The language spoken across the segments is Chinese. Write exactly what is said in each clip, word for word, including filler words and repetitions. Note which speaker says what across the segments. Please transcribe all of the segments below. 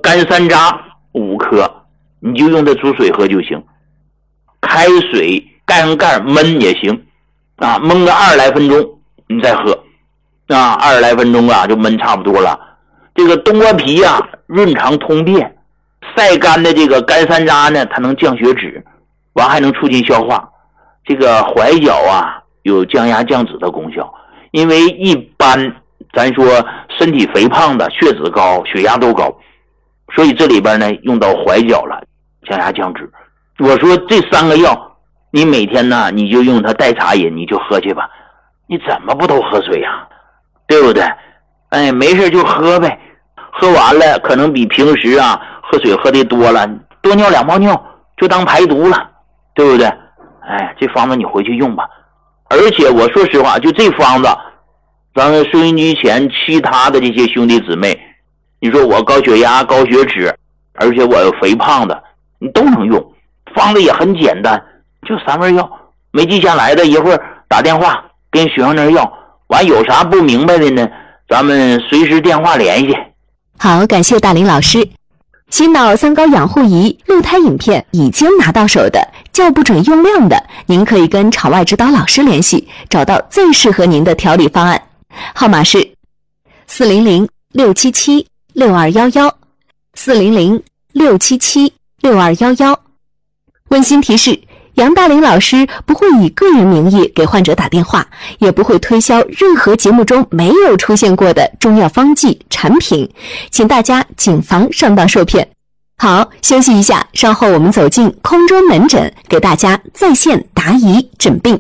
Speaker 1: 干山楂五克，你就用它煮水喝就行。开水盖上盖焖也行啊，焖个二十来分钟你再喝啊，二十来分钟啊就焖差不多了。这个冬瓜皮啊润肠通便，晒干的这个干山楂呢它能降血脂，完还能促进消化。这个怀角啊有降压降脂的功效，因为一般咱说身体肥胖的血脂高血压都高，所以这里边呢用到怀角了，降压降脂。我说这三个药你每天呢你就用它代茶饮，你就喝去吧，你怎么不都喝水呀、啊、对不对？哎，没事就喝呗，喝完了可能比平时啊喝水喝的多了，多尿两泡尿就当排毒了，对不对？哎，这方子你回去用吧。而且我说实话，就这方子咱们收音机前其他的这些兄弟姊妹，你说我高血压高血脂，而且我有肥胖的，你都能用，方子也很简单，就三味药。没记下来的一会儿打电话跟学生那儿要，完有啥不明白的呢咱们随时电话联系。
Speaker 2: 好，感谢大林老师。心脑三高养护仪鹿胎饮片已经拿到手的，叫不准用量的，您可以跟场外指导老师联系，找到最适合您的调理方案。号码是四零零六七七六二一一，四零零六七七六二一一。温馨提示，杨大林老师不会以个人名义给患者打电话，也不会推销任何节目中没有出现过的中药方剂产品，请大家谨防上当受骗。好，休息一下，稍后我们走进空中门诊，给大家在线答疑诊病。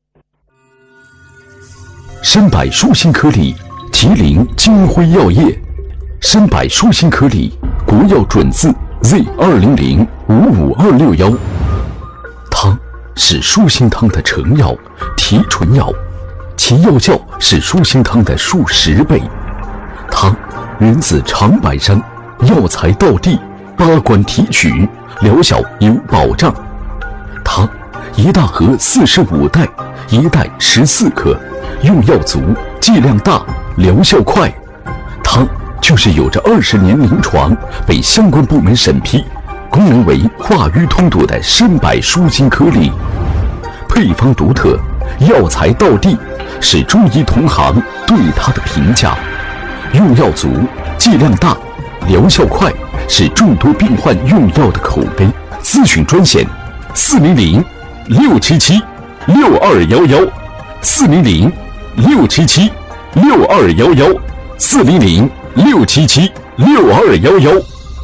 Speaker 3: 参百舒心颗粒，麒麟金辉药业。参百舒心颗粒，国药准字 Z 二零零五五二六幺。汤是舒心汤的成药、提纯药，其药效是舒心汤的数十倍。汤源自长白山，药材到地，八关提取，疗效有保障。汤一大盒四十五袋，一袋十四克，用药足，剂量大，疗效快。汤就是有着二十年临床，被相关部门审批，功能为化瘀通堵的参百舒心颗粒。配方独特，药材到地，是中医同行对它的评价。用药足，剂量大，疗效快，是众多病患用药的口碑。咨询专线四零零六七七六二幺幺，四零零六七七六二幺幺，四零零六七七六二幺幺。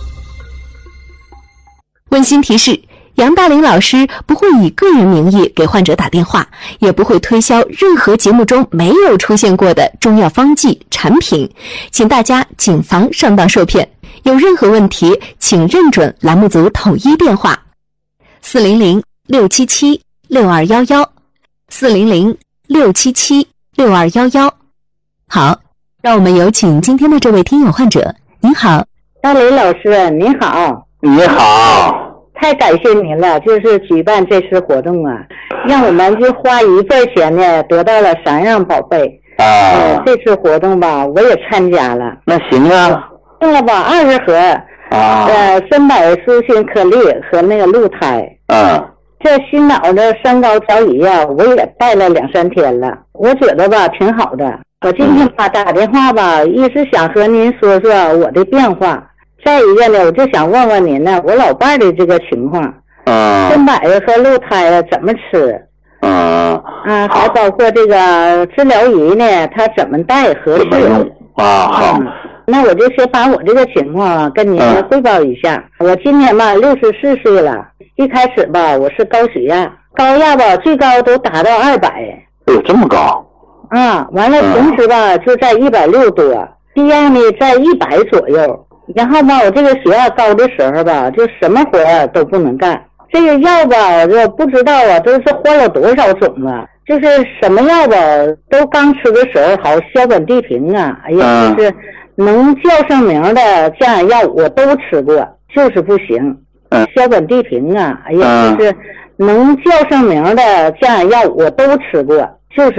Speaker 2: 温馨提示，杨大林老师不会以个人名义给患者打电话，也不会推销任何节目中没有出现过的中药方剂产品，请大家谨防上当受骗。有任何问题，请认准栏目组统一电话四零零六七七六二幺幺，四零零六七七六二幺幺。好，让我们有请今天的这位听友患者。您好，
Speaker 4: 大林老师，您好。
Speaker 1: 你好，
Speaker 4: 太感谢您了，就是举办这次活动啊，让我们就花一份钱呢得到了三样宝贝
Speaker 1: 啊、
Speaker 4: 呃。这次活动吧我也参加了。
Speaker 1: 那行啊，
Speaker 4: 用了吧二十盒
Speaker 1: 啊，
Speaker 4: 呃参百舒心颗粒和那个鹿胎。
Speaker 1: 嗯，
Speaker 4: 这心脑的三高调理呀我也带了两三天了，我觉得吧挺好的。我今天吧打电话吧一直想和您说说我的变化，再一个呢我就想问问您呢我老伴的这个情况，
Speaker 1: 嗯，
Speaker 4: 参百和鹿胎怎么吃，
Speaker 1: 嗯
Speaker 4: 啊，还包括这个治疗仪呢它怎么带合适
Speaker 1: 啊？好、
Speaker 4: 嗯，那我就先把我这个情况啊跟您汇报一下、嗯、我今年吧六十四岁了，一开始吧我是高血压，高压吧最高都达到二百。
Speaker 1: 哎呦这么高
Speaker 4: 啊，完了平时吧、嗯、就在一百六多，低压呢在一百左右。然后吧我这个血压高的时候吧就什么活儿都不能干，这个药吧就不知道啊都是换了多少种啊，就是什么药吧都刚吃的时候好硝苯地平啊，哎呀就是能叫上名的这样药我都吃过，就是不行。硝苯地平啊，哎呀就是能叫上名的这样药我都吃过，就是